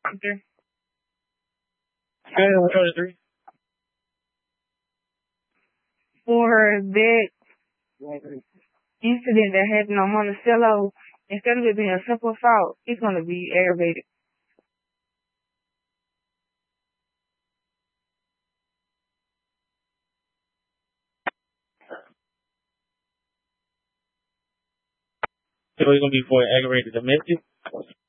Okay. Okay, we'll try to 3. For that incident that happened on Monticello, instead of it being a simple fault, it's going to be aggravated. So it's going to be for aggravated domestic?